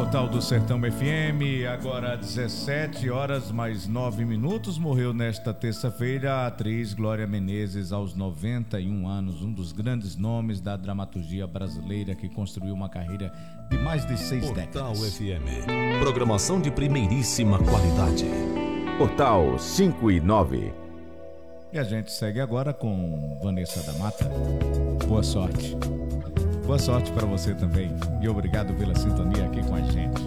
Portal do Sertão FM, agora 17 horas mais 9 minutos. Morreu nesta terça-feira a atriz Glória Menezes, aos 91 anos, um dos grandes nomes da dramaturgia brasileira que construiu uma carreira de mais de 6 décadas. Portal FM, programação de primeiríssima qualidade. Portal 5 e 9. E a gente segue agora com Vanessa da Mata. Boa sorte. Boa sorte para você também e obrigado pela sintonia aqui com a gente.